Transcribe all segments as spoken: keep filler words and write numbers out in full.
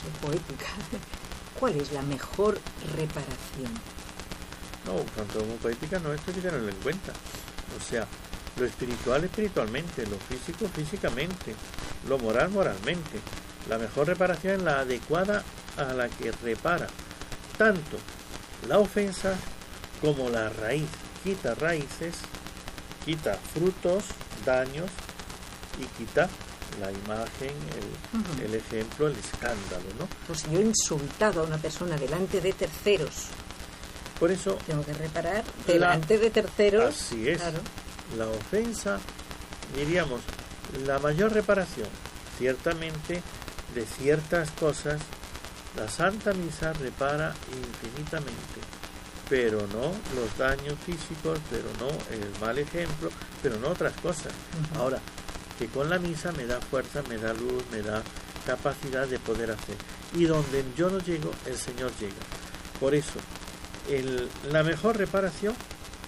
poética. ¿Cuál es la mejor reparación? No, cuanto como poética no, esto hay que tenerlo en cuenta. O sea, lo espiritual espiritualmente, lo físico físicamente, lo moral moralmente. La mejor reparación es la adecuada a la que repara tanto la ofensa como la raíz. Quita raíces, quita frutos, daños y quita la imagen, el, uh-huh. el ejemplo, el escándalo, ¿no? Pues si yo he insultado a una persona delante de terceros, por eso tengo que reparar delante la, de terceros. Así es. Claro. La ofensa, diríamos, la mayor reparación, ciertamente, de ciertas cosas, la Santa Misa repara infinitamente, pero no los daños físicos, pero no el mal ejemplo, pero no otras cosas. Uh-huh. Ahora, que con la misa me da fuerza, me da luz, me da capacidad de poder hacer. Y donde yo no llego, el Señor llega. Por eso, el, la mejor reparación,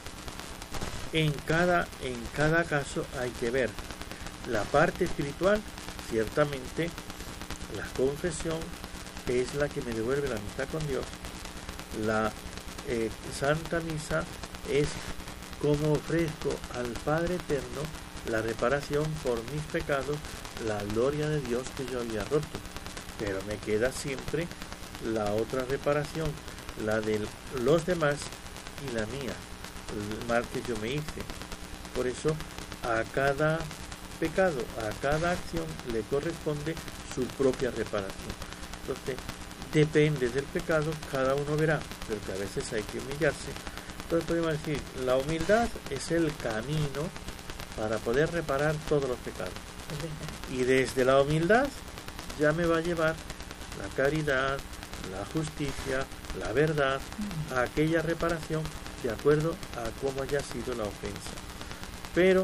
en cada, en cada caso hay que ver la parte espiritual, ciertamente, la confesión es la que me devuelve la amistad con Dios. La eh, Santa Misa es como ofrezco al Padre Eterno la reparación por mis pecados, la gloria de Dios que yo había roto. Pero me queda siempre la otra reparación, la de los demás y la mía, el mal que yo me hice. Por eso a cada pecado, a cada acción le corresponde su propia reparación. Entonces, depende del pecado, cada uno verá, pero que a veces hay que humillarse. Entonces podemos decir, la humildad es el camino para poder reparar todos los pecados. Y desde la humildad ya me va a llevar la caridad, la justicia, la verdad, a aquella reparación de acuerdo a cómo haya sido la ofensa. Pero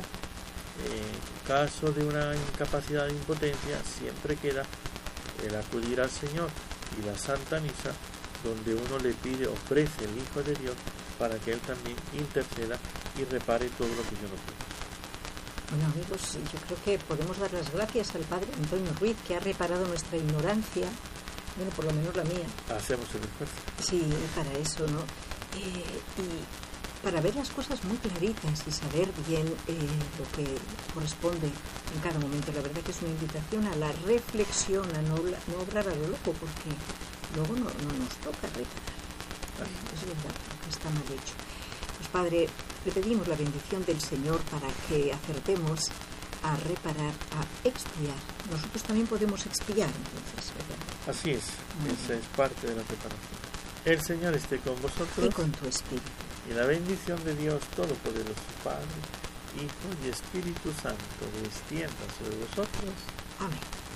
en caso de una incapacidad de impotencia siempre queda el acudir al Señor y la Santa Misa, donde uno le pide, ofrece el Hijo de Dios para que Él también interceda y repare todo lo que yo no puedo. Bueno, amigos, yo creo que podemos dar las gracias al Padre Antonio Ruiz, que ha reparado nuestra ignorancia, bueno, por lo menos la mía. Hacemos el esfuerzo. Sí, para eso, ¿no? Eh, y para ver las cosas muy claritas y saber bien eh, lo que corresponde en cada momento. La verdad que es una invitación a la reflexión, a no, no obrar a lo loco, porque luego no, no nos toca reparar. Es verdad, porque está mal hecho. Pues Padre, le pedimos la bendición del Señor para que acertemos a reparar, a expiar. Nosotros también podemos expiar, entonces, ¿verdad? Así es, muy esa bien. Es parte de la reparación. El Señor esté con vosotros. Y con tu espíritu. Y la bendición de Dios Todopoderoso, Padre, Hijo y Espíritu Santo, descienda sobre vosotros. Amén.